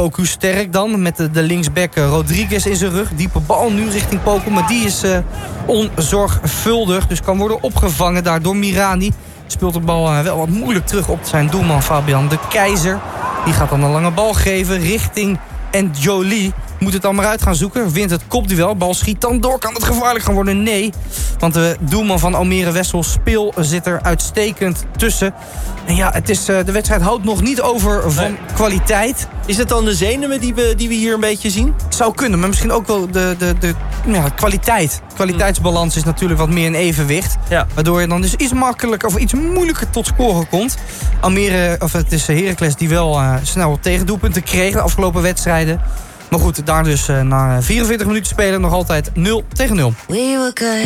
Poku sterk dan. Met de linksback Rodriguez in zijn rug. Diepe bal nu richting Poku. Maar die is onzorgvuldig. Dus kan worden opgevangen daar door Mirani. Speelt de bal wel wat moeilijk terug op zijn doelman Fabian de Keizer. Die gaat dan een lange bal geven richting Jolie. Moet het dan maar uit gaan zoeken. Wint het kopduel. Bal schiet dan door. Kan het gevaarlijk gaan worden? Nee. Want de doelman van Almere Wessel Speel zit er uitstekend tussen. En ja, de wedstrijd houdt nog niet over van kwaliteit. Is het dan de zenuwen die we hier een beetje zien? Zou kunnen, maar misschien ook wel de kwaliteit. Kwaliteitsbalans is natuurlijk wat meer in evenwicht. Ja. Waardoor je dan dus iets makkelijker of iets moeilijker tot scoren komt. Het is Heracles die wel snel tegendoelpunten kreeg de afgelopen wedstrijden. Maar goed, daar dus na 44 minuten spelen nog altijd 0-0.